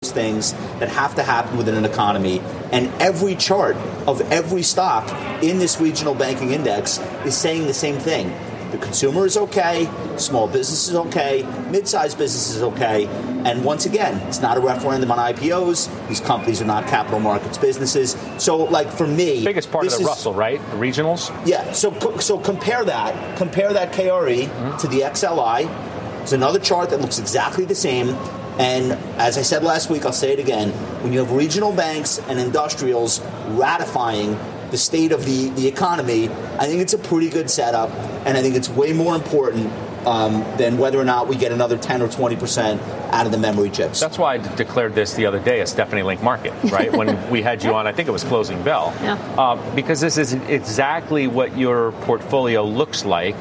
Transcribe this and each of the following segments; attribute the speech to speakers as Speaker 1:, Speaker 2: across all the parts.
Speaker 1: those things that have to happen within an economy. And every chart of every stock in this regional banking index is saying the same thing. The consumer is okay, small business is okay, mid-sized business is okay, and once again, it's not a referendum on IPOs. These companies are not capital markets businesses. So, like, for me,
Speaker 2: biggest part of the Russell, right? The regionals.
Speaker 1: Yeah. So compare that KRE to the XLI. It's another chart that looks exactly the same. And as I said last week, I'll say it again: when you have regional banks and industrials ratifying the state of the economy, I think it's a pretty good setup, and I think it's way more important than whether or not we get another 10 or 20% out of the memory chips.
Speaker 2: That's why I declared this the other day a Stephanie Link market, right? When we had you on, I think it was closing bell. Yeah. Because this is exactly what your portfolio looks like,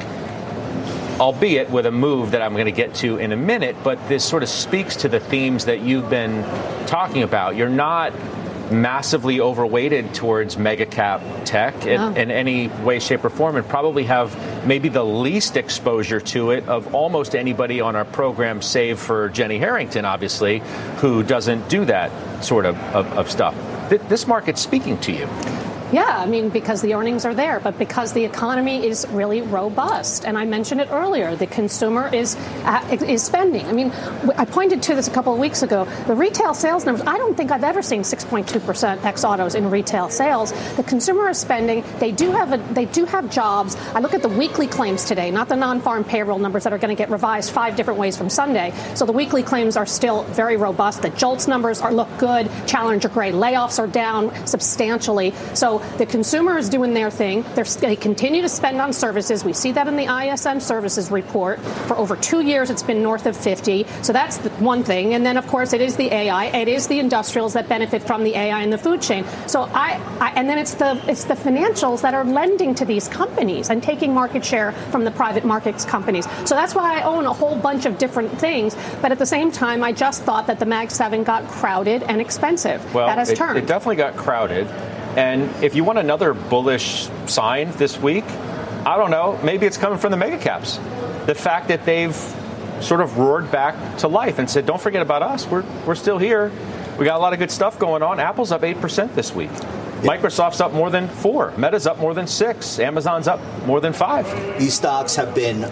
Speaker 2: albeit with a move that I'm going to get to in a minute, but this sort of speaks to the themes that you've been talking about. You're not massively overweighted towards mega cap tech in any way, shape, or form, and probably have maybe the least exposure to it of almost anybody on our program, save for Jenny Harrington, obviously, who doesn't do that sort of stuff. This market's speaking to you.
Speaker 3: Yeah, I mean, because the earnings are there, but because the economy is really robust. And I mentioned it earlier, the consumer is spending. I mean, I pointed to this a couple of weeks ago. The retail sales numbers, I don't think I've ever seen 6.2% ex-autos in retail sales. The consumer is spending. They do have jobs. I look at the weekly claims today, not the non-farm payroll numbers that are going to get revised 5 different ways from Sunday. So the weekly claims are still very robust. The JOLTS numbers look good. Challenger Gray layoffs are down substantially. So the consumer is doing their thing. They continue to spend on services. We see that in the ISM services report. For over 2 years, it's been north of 50. So that's the one thing. And then, of course, it is the AI. It is the industrials that benefit from the AI in the food chain. So and then it's the financials that are lending to these companies and taking market share from the private markets companies. So that's why I own a whole bunch of different things. But at the same time, I just thought that the Mag 7 got crowded and expensive.
Speaker 2: Well,
Speaker 3: that has turned.
Speaker 2: It definitely got crowded. And if you want another bullish sign this week, I don't know, maybe it's coming from the mega caps. The fact that they've sort of roared back to life and said, don't forget about us. We're still here. We got a lot of good stuff going on. Apple's up 8% this week. Yep. Microsoft's up more than 4. Meta's up more than 6. Amazon's up more than 5.
Speaker 1: These stocks have been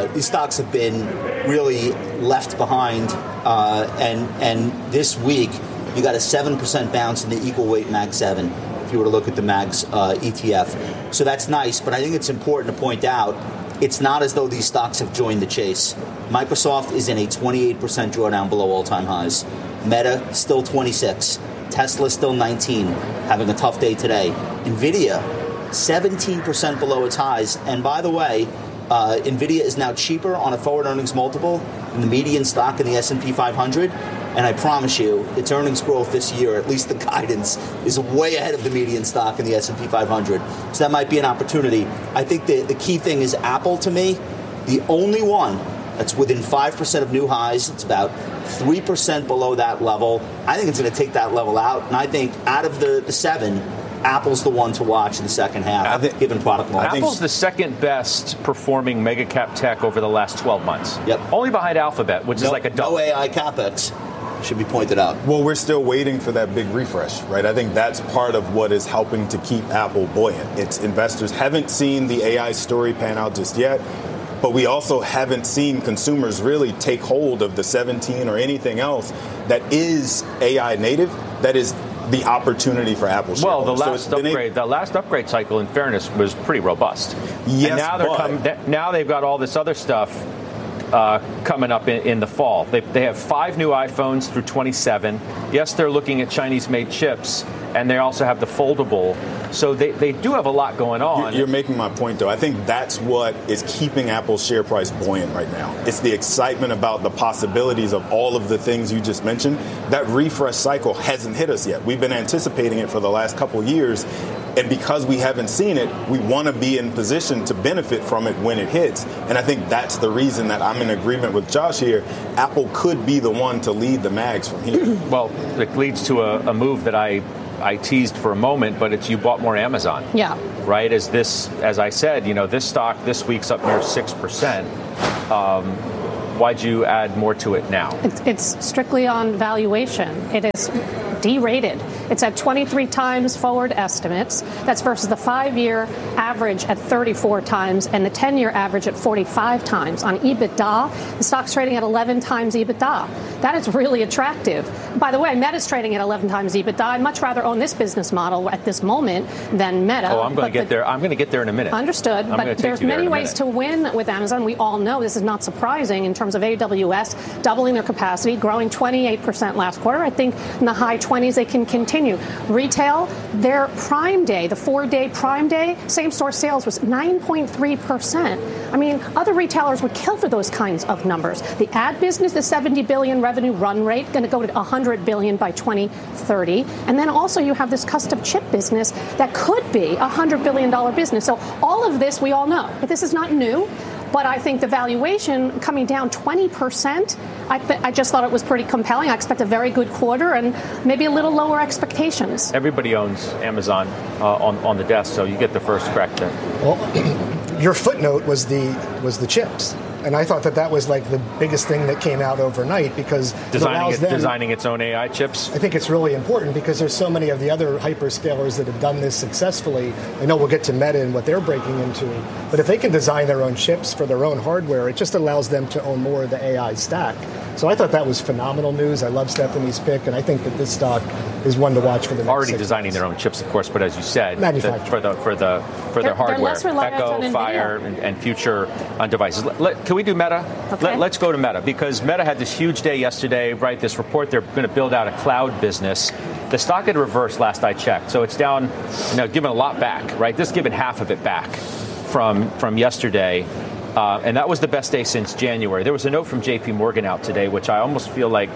Speaker 1: really left behind. And this week, you got a 7% bounce in the equal weight Mag 7. If you were to look at the MAGS ETF. So that's nice, but I think it's important to point out it's not as though these stocks have joined the chase. Microsoft is in a 28% drawdown below all-time highs. Meta, still 26. Tesla, still 19, having a tough day today. NVIDIA, 17% below its highs. And by the way, NVIDIA is now cheaper on a forward earnings multiple than the median stock in the S&P 500. And I promise you, its earnings growth this year, at least the guidance, is way ahead of the median stock in the S&P 500. So that might be an opportunity. I think the key thing is Apple, to me, the only one that's within 5% of new highs. It's about 3% below that level. I think it's going to take that level out. And I think out of the 7, Apple's the one to watch in the second half, given product launch.
Speaker 2: Apple's the second best performing mega cap tech over the last 12 months.
Speaker 1: Yep.
Speaker 2: Only behind Alphabet, which is like a double.
Speaker 1: No AI capex. Should be pointed out.
Speaker 4: Well, we're still waiting for that big refresh, right? I think that's part of what is helping to keep Apple buoyant. It's investors haven't seen the AI story pan out just yet, but we also haven't seen consumers really take hold of the 17 or anything else that is AI native, that is the opportunity for Apple.
Speaker 2: Well, the last upgrade cycle, in fairness, was pretty robust.
Speaker 4: Yes,
Speaker 2: and now they've got all this other stuff coming up in the fall. They have 5 new iPhones through 27. Yes, they're looking at Chinese-made chips, and they also have the foldable. So they do have a lot going on.
Speaker 4: You're making my point, though. I think that's what is keeping Apple's share price buoyant right now. It's the excitement about the possibilities of all of the things you just mentioned. That refresh cycle hasn't hit us yet. We've been anticipating it for the last couple of years. And because we haven't seen it, we want to be in position to benefit from it when it hits. And I think that's the reason that I'm in agreement with Josh here. Apple could be the one to lead the mags from here.
Speaker 2: Well, it leads to a move that I teased for a moment, but it's you bought more Amazon.
Speaker 3: Yeah.
Speaker 2: Right? As I said, this stock this week's up near 6%. why'd you add more to it now?
Speaker 3: It's strictly on valuation. It is derated. It's at 23 times forward estimates. That's versus the 5-year average at 34 times and the 10-year average at 45 times. On EBITDA, the stock's trading at 11 times EBITDA. That is really attractive. By the way, Meta's trading at 11 times EBITDA. I'd much rather own this business model at this moment than Meta.
Speaker 2: Oh, I'm going to get there. I'm going to get there in a minute.
Speaker 3: Understood. But there's many ways to win with Amazon. We all know this is not surprising in terms of AWS doubling their capacity, growing 28% last quarter. I think in the high 20s they can continue. Retail, their Prime Day, the 4-day Prime Day, same-store sales was 9.3%. I mean, other retailers would kill for those kinds of numbers. The ad business, the $70 billion revenue run rate, going to go to $100 billion by 2030. And then also you have this custom chip business that could be a $100 billion business. So all of this we all know. But this is not new. But I think the valuation coming down 20%, I just thought it was pretty compelling. I expect a very good quarter and maybe a little lower expectations.
Speaker 2: Everybody owns Amazon on the desk, so you get the first crack there.
Speaker 5: Well, your footnote was the chips. And I thought that was like the biggest thing that came out overnight because
Speaker 2: designing its own AI chips.
Speaker 5: I think it's really important because there's so many of the other hyperscalers that have done this successfully. I know we'll get to Meta and what they're breaking into, but if they can design their own chips for their own hardware, it just allows them to own more of the AI stack. So I thought that was phenomenal news. I love Stephanie's pick, and I think that this stock is one to watch for the next
Speaker 2: already
Speaker 5: 6
Speaker 2: designing
Speaker 5: months.
Speaker 2: their own chips, of course, but as you said,
Speaker 5: for
Speaker 2: their hardware, Echo, Fire, and Future on devices. Can we do Meta?
Speaker 3: Okay.
Speaker 2: Let's go to Meta because Meta had this huge day yesterday, right? This report they're going to build out a cloud business. The stock had reversed last I checked, so it's down, giving a lot back, right? This giving half of it back from yesterday. And that was the best day since January. There was a note from JP Morgan out today, which I almost feel like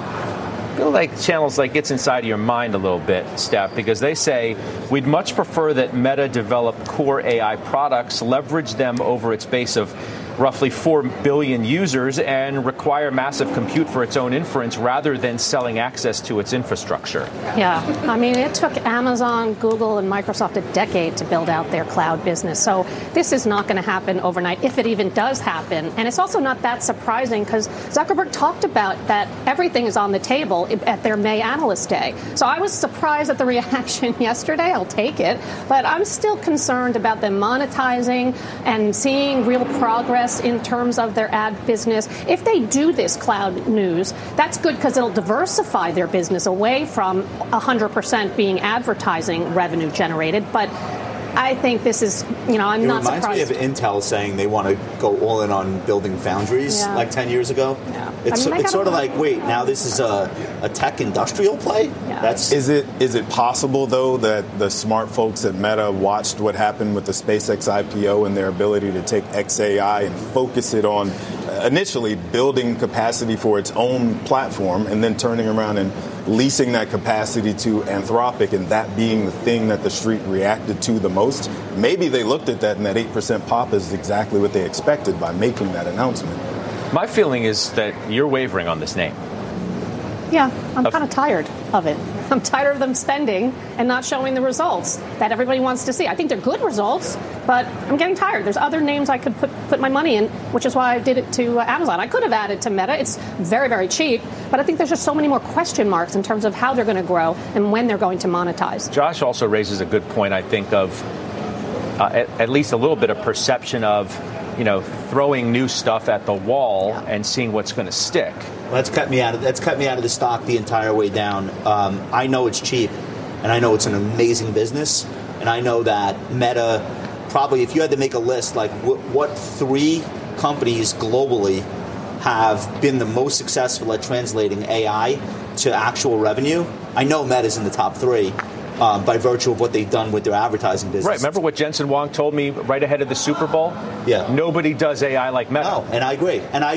Speaker 2: channels gets inside of your mind a little bit, Steph, because they say we'd much prefer that Meta develop core AI products, leverage them over its base of roughly 4 billion users and require massive compute for its own inference rather than selling access to its infrastructure.
Speaker 3: Yeah, I mean, it took Amazon, Google, and Microsoft a decade to build out their cloud business. So this is not going to happen overnight, if it even does happen. And it's also not that surprising because Zuckerberg talked about that everything is on the table at their May Analyst Day. So I was surprised at the reaction yesterday. I'll take it. But I'm still concerned about them monetizing and seeing real progress in terms of their ad business. If they do this cloud news, that's good because it'll diversify their business away from 100% being advertising revenue generated. But I think this is, I'm not surprised.
Speaker 1: It reminds me of Intel saying they want to go all in on building foundries like 10 years ago.
Speaker 3: Yeah.
Speaker 1: It's sort of like, wait, now this is a tech industrial play?
Speaker 3: Yeah.
Speaker 4: Is it possible, though, that the smart folks at Meta watched what happened with the SpaceX IPO and their ability to take xAI and focus it on initially building capacity for its own platform and then turning around and leasing that capacity to Anthropic and that being the thing that the street reacted to the most? Maybe they looked at that and that 8% pop is exactly what they expected by making that announcement.
Speaker 2: My feeling is that you're wavering on this name.
Speaker 3: Yeah, I'm kind of tired of it. I'm tired of them spending and not showing the results that everybody wants to see. I think they're good results, but I'm getting tired. There's other names I could put my money in, which is why I did it to Amazon. I could have added to Meta. It's very, very cheap, but I think there's just so many more question marks in terms of how they're going to grow and when they're going to monetize.
Speaker 2: Josh also raises a good point, I think, of at least a little bit of perception of, throwing new stuff at the wall and seeing what's going to stick.
Speaker 1: Well, that's cut me out of the stock the entire way down. I know it's cheap, and I know it's an amazing business, and I know that Meta probably, if you had to make a list, like what 3 companies globally have been the most successful at translating AI to actual revenue, I know Meta's in the top 3. By virtue of what they've done with their advertising business.
Speaker 2: Right. Remember what Jensen Huang told me right ahead of the Super Bowl?
Speaker 1: Yeah.
Speaker 2: Nobody does AI like Meta.
Speaker 1: No, and I agree.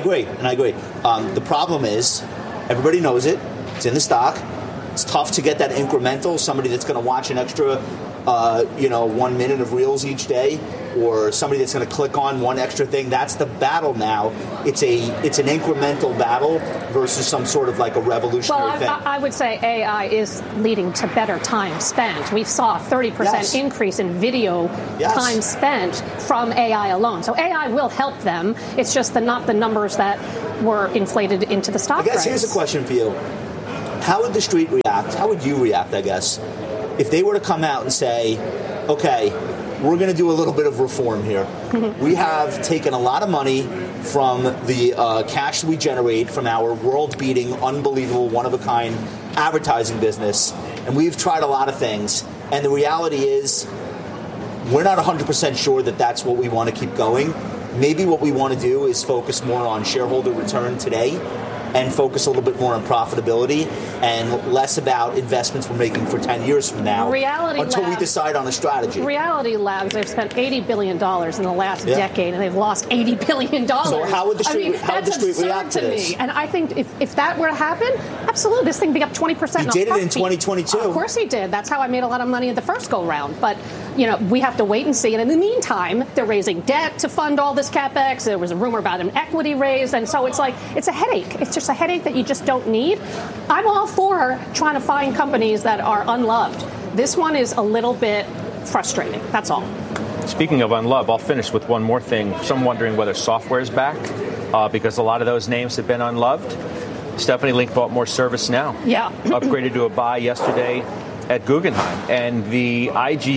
Speaker 1: The problem is, everybody knows it. It's in the stock. It's tough to get that incremental, somebody that's going to watch an extra, 1 minute of Reels each day. or somebody that's going to click on one extra thing. That's the battle now. It's an incremental battle versus some sort of like a revolutionary thing.
Speaker 3: I would say AI is leading to better time spent. We saw a 30% increase in video time spent from AI alone. So AI will help them. It's just not the numbers that were inflated into the stock price.
Speaker 1: Here's a question for you. How would the street react? How would you react, I guess, if they were to come out and say, okay, we're going to do a little bit of reform here. We have taken a lot of money from the cash we generate from our world-beating, unbelievable, one-of-a-kind advertising business, and we've tried a lot of things. And the reality is we're not 100% sure that that's what we want to keep going. Maybe what we want to do is focus more on shareholder return today and focus a little bit more on profitability and less about investments we're making for 10 years from now until we decide on a strategy.
Speaker 3: Reality Labs, they've spent $80 billion in the last decade, and they've lost $80 billion.
Speaker 1: So how would the street, react to this?
Speaker 3: Me. And I think if that were to happen, absolutely, this thing would be up 20%.
Speaker 1: He did it in 2022.
Speaker 3: Of course he did. That's how I made a lot of money in the first go-round. But, we have to wait and see. And in the meantime, they're raising debt to fund all this CapEx. There was a rumor about an equity raise. And so it's a headache. It's just a headache that you just don't need. I'm all for trying to find companies that are unloved. This one is a little bit frustrating. That's all.
Speaker 2: Speaking of unloved, I'll finish with one more thing. Some wondering whether software is back because a lot of those names have been unloved. Stephanie Link bought more ServiceNow.
Speaker 3: Yeah.
Speaker 2: Upgraded to a buy yesterday at Guggenheim. And the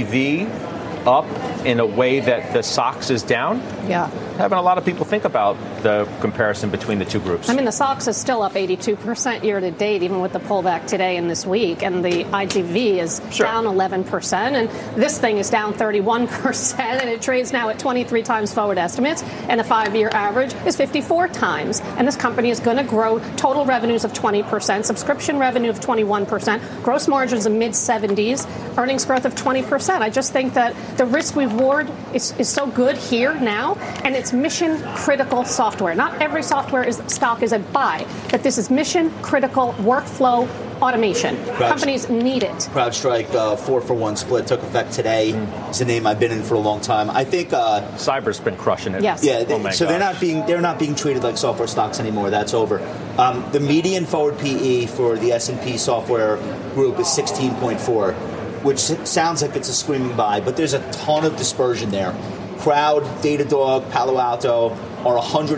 Speaker 2: IGV up in a way that the SOX is down.
Speaker 3: Yeah.
Speaker 2: Having a lot of people think about the comparison between the two groups.
Speaker 3: I mean, the SOX is still up 82% year to date, even with the pullback today and this week. And the IGV is down 11%. And this thing is down 31%. And it trades now at 23 times forward estimates. And the 5-year average is 54 times. And this company is going to grow total revenues of 20%, subscription revenue of 21%, gross margins of mid-70s, earnings growth of 20%. I just think that the risk reward is so good here now. And it's mission critical software. Not every stock is a buy, but this is mission critical workflow automation. Companies need it.
Speaker 1: CrowdStrike 4-for-1 split took effect today. It's a name I've been in for a long time. I think
Speaker 2: Cyber's been crushing it.
Speaker 3: Yes.
Speaker 1: Yeah. They're not being treated like software stocks anymore. That's over. The median forward PE for the S&P software group is 16.4, which sounds like it's a screaming buy, but there's a ton of dispersion there. Crowd, Datadog, Palo Alto are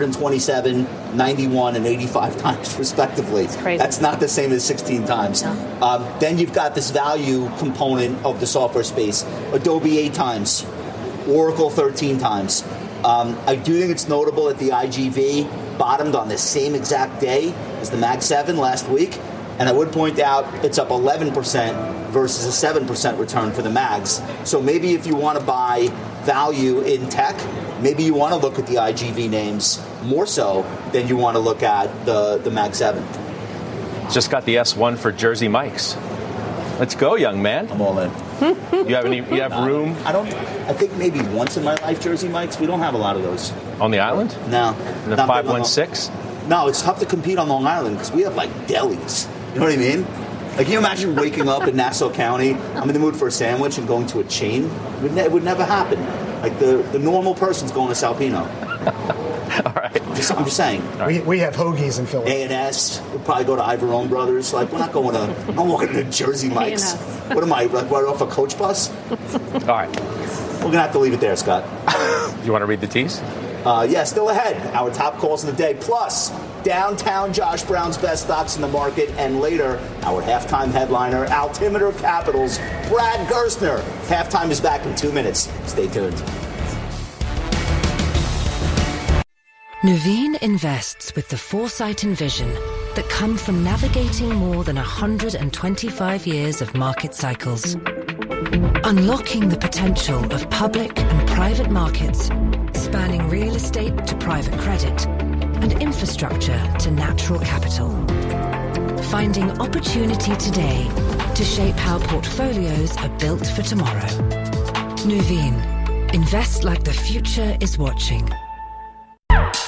Speaker 1: 127, 91, and 85 times respectively.
Speaker 3: That's crazy.
Speaker 1: That's not the same as 16 times. No. Then you've got this value component of the software space. Adobe 8 times, Oracle 13 times. I do think it's notable that the IGV bottomed on the same exact day as the Mag 7 last week. And I would point out it's up 11% versus a 7% return for the Mags. So maybe if you want to buy value in tech, maybe you want to look at the IGV names more so than you want to look at the Mag 7.
Speaker 2: Just got the S1 for Jersey Mike's. Let's go, young man.
Speaker 1: I'm all in.
Speaker 2: You have room?
Speaker 1: I think maybe once in my life, Jersey Mike's. We don't have a lot of those.
Speaker 2: On the island?
Speaker 1: No.
Speaker 2: The 516?
Speaker 1: No, it's tough to compete on Long Island because we have like delis. You know what I mean? Like, can you imagine waking up in Nassau County, I'm in the mood for a sandwich, and going to a chain? It would never happen. Like, the normal person's going to Salpino.
Speaker 2: All right.
Speaker 1: I'm just saying.
Speaker 5: We have hoagies in Philly.
Speaker 1: A&S, we'll probably go to Ivorone Brothers. Like, we're not going to, I'm walking to Jersey Mike's. What am I, like, right off a coach bus?
Speaker 2: All right.
Speaker 1: We're going to have to leave it there, Scott.
Speaker 2: You want to read the teas?
Speaker 1: Yeah, still ahead. Our top calls of the day. Plus, downtown Josh Brown's best stocks in the market. And later, our halftime headliner, Altimeter Capital's Brad Gerstner. Halftime is back in 2 minutes. Stay tuned.
Speaker 6: Nuveen invests with the foresight and vision that come from navigating more than 125 years of market cycles. Unlocking the potential of public and private markets, spanning real estate to private credit and infrastructure to natural capital. Finding opportunity today to shape how portfolios are built for tomorrow. Nuveen. Invest like the future is watching.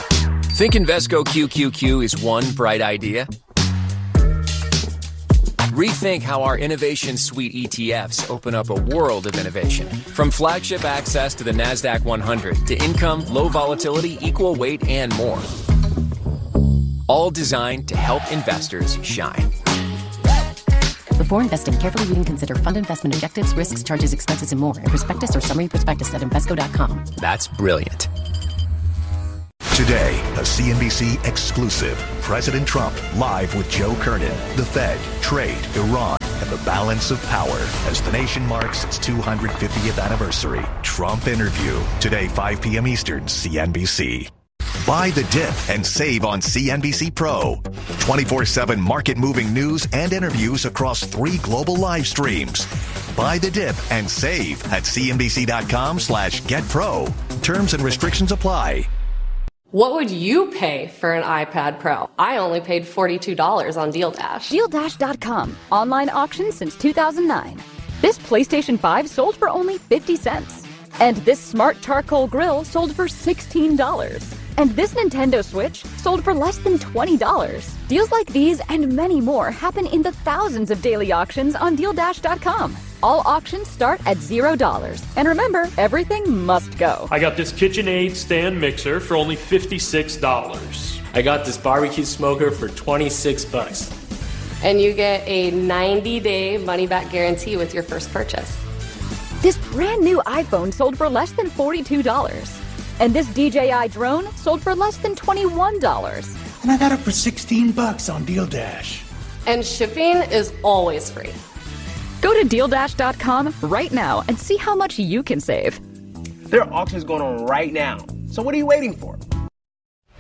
Speaker 7: Think Invesco QQQ is one bright idea? Rethink how our Innovation Suite ETFs open up a world of innovation. From flagship access to the NASDAQ 100 to income, low volatility, equal weight, and more. All designed to help investors shine.
Speaker 8: Before investing, carefully read and consider fund investment objectives, risks, charges, expenses, and more in prospectus or summary prospectus at Invesco.com.
Speaker 7: That's brilliant.
Speaker 9: Today, a CNBC exclusive. President Trump live with Joe Kernan, the Fed, trade, Iran, and the balance of power as the nation marks its 250th anniversary. Trump interview. Today, 5 p.m. Eastern, CNBC. Buy the dip and save on CNBC Pro. 24/7 market-moving news and interviews across 3 global live streams. Buy the dip and save at cnbc.com/getpro. Terms and restrictions apply.
Speaker 10: What would you pay for an iPad Pro? I only paid $42 on Deal Dash.
Speaker 11: DealDash.com. Online auction since 2009. This PlayStation 5 sold for only 50 cents. And this smart charcoal grill sold for $16. And this Nintendo Switch sold for less than $20. Deals like these and many more happen in the thousands of daily auctions on DealDash.com. All auctions start at $0. And remember, everything must go.
Speaker 12: I got this KitchenAid stand mixer for only $56.
Speaker 13: I got this barbecue smoker for $26.
Speaker 10: And you get a 90-day money-back guarantee with your first purchase.
Speaker 11: This brand new iPhone sold for less than $42. And this DJI drone sold for less than $21.
Speaker 14: And I got it for $16 on Deal Dash.
Speaker 10: And shipping is always free.
Speaker 11: Go to DealDash.com right now and see how much you can save.
Speaker 13: There are auctions going on right now. So what are you waiting for?